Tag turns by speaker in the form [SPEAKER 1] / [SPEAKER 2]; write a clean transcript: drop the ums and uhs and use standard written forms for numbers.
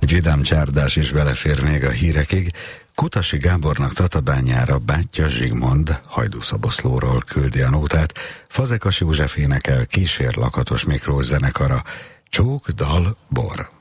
[SPEAKER 1] Egy vidám csárdás is belefér még a hírekig. Kutasi Gábornak Tatabányára bátyja Zsigmond Hajdúszoboszlóról küldi a nótát. Fazekas József énekel, kísér Lakatos Miklós zenekara. Csók, dal, bor.